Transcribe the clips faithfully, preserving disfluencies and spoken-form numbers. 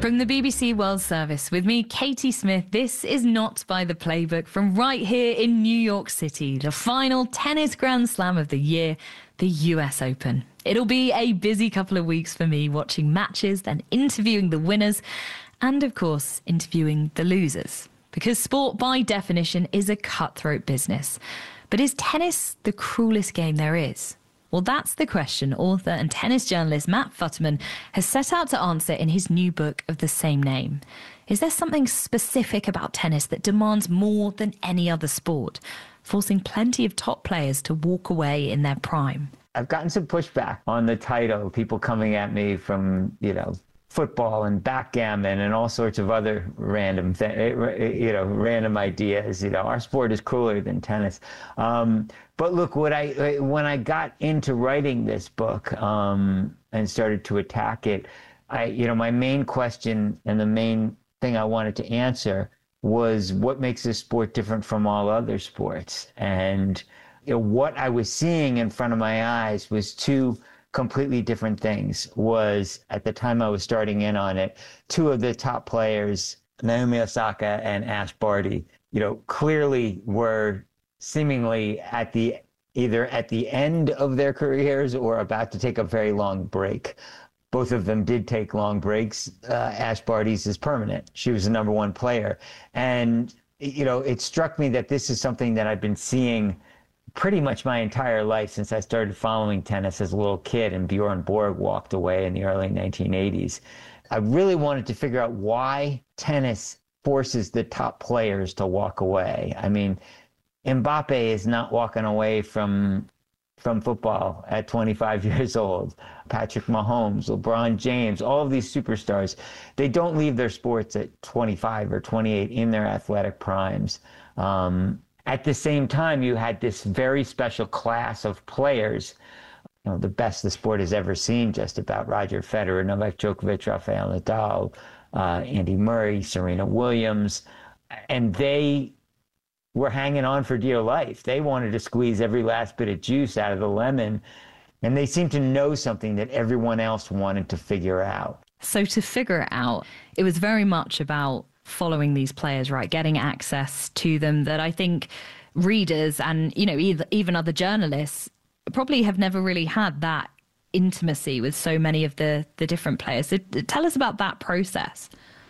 From the B B C World Service, with me, Katie Smith, this is Not by the Playbook from right here in New York City, the final tennis Grand Slam of the year, the U S Open. It'll be a busy couple of weeks for me, watching matches, then interviewing the winners, and of course, interviewing the losers. Because sport, by definition, is a cutthroat business. But is tennis the cruelest game there is? Well, that's the question author and tennis journalist Matt Futterman has set out to answer in his new book of the same name. Is there something specific about tennis that demands more than any other sport, forcing plenty of top players to walk away in their prime? I've gotten some pushback on the title, people coming at me from, you know, football and backgammon and all sorts of other random, th- you know, random ideas. You know, our sport is crueler than tennis. Um, but look, what I when I got into writing this book um, and started to attack it, I, you know, my main question and the main thing I wanted to answer was what makes this sport different from all other sports. And you know, what I was seeing in front of my eyes was two completely different things. Was, at the time I was starting in on it, two of the top players, Naomi Osaka and Ash Barty, you know, clearly were seemingly at the either at the end of their careers or about to take a very long break. Both of them did take long breaks. Uh, Ash Barty's is permanent. She was the number one player. And, you know, it struck me that this is something that I've been seeing pretty much my entire life since I started following tennis as a little kid and Bjorn Borg walked away in the early nineteen eighties. I really wanted to figure out why tennis forces the top players to walk away. I mean, Mbappe is not walking away from from football at twenty-five years old. Patrick Mahomes, LeBron James, all of these superstars, they don't leave their sports at twenty-five or twenty-eight in their athletic primes. Um, At the same time, you had this very special class of players, you know, the best the sport has ever seen, just about: Roger Federer, Novak Djokovic, Rafael Nadal, uh, Andy Murray, Serena Williams. And they were hanging on for dear life. They wanted to squeeze every last bit of juice out of the lemon. And they seemed to know something that everyone else wanted to figure out. So to figure it out, it was very much about following these players, right? Getting access to them, that I think readers and, you know, either, even other journalists probably have never really had that intimacy with so many of the, the different players. So tell us about that process.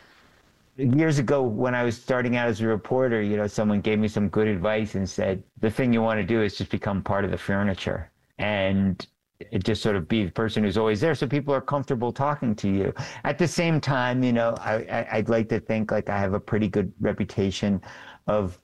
Years ago, when I was starting out as a reporter, you know, someone gave me some good advice and said, the thing you want to do is just become part of the furniture. And it just sort of be the person who's always there so people are comfortable talking to you. At the same time, you know, I, I, I'd like to think like I have a pretty good reputation of